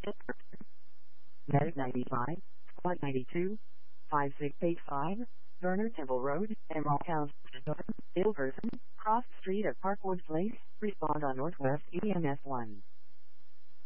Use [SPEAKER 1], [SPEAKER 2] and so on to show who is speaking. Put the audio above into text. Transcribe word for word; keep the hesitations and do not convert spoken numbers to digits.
[SPEAKER 1] Medic ninety-five, Squad ninety-two, five six eight five, Verner Temple Road, Emerald House, Ill person, cross street at Parkwood Place, respond on Northwest E M S one.